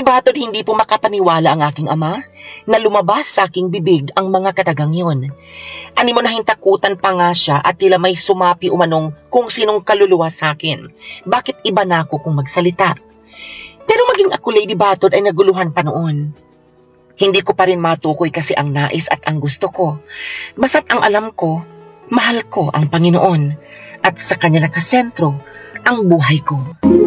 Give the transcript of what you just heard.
Batod hindi po makapaniwala ang aking ama na lumabas sa aking bibig ang mga katagang yun. Ani mo nahintakutan pa nga siya at tila may sumapi umanong kung sinong kaluluwa sa akin. Bakit iba na ako kung magsalita? Pero maging ako, Lady Batod, ay naguluhan pa noon. Hindi ko pa rin matukoy kasi ang nais at ang gusto ko. Basta't ang alam ko, mahal ko ang Panginoon at sa Kanya nakasentro ang buhay ko.